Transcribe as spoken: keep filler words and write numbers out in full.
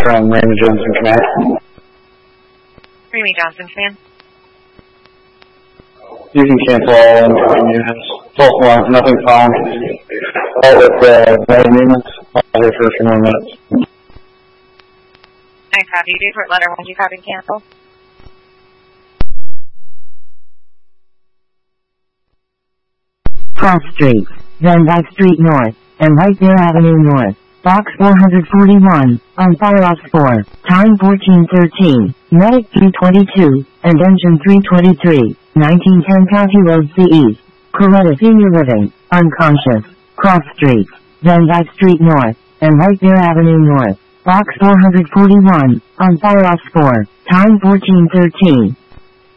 from Raymond Johnson Command. Raymond Johnson Command. You can cancel all incoming units. False alarm, nothing found. All with uh, bad units. I'll here for a few more minutes. I copy. Report letter one. Do you copy and cancel? Cross Street, Van Dyke Street North, and White Bear Avenue North. Box four forty-one, on fire off four, time fourteen thirteen, Medic three twenty-two, and Engine three twenty-three, nineteen ten County Road C East, Coretta Senior Living, unconscious, Cross Street, Van Dyke Street North, and White Bear Avenue North. Box four forty-one, on fire off four, time fourteen thirteen,